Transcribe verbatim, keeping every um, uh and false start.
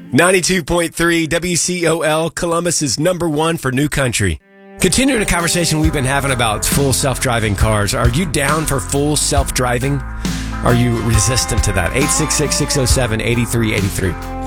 ninety-two point three W C O L, Columbus is number one for new country. Continuing a conversation we've been having about full self-driving cars. Are you down for full self-driving? Are you resistant to that? eight six six, six oh seven, eight three eight three.